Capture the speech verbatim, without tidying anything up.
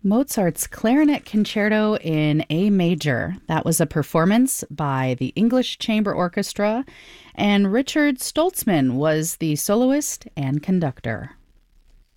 Mozart's Clarinet Concerto in A Major. That was a performance by the English Chamber Orchestra, and Richard Stoltzman was the soloist and conductor.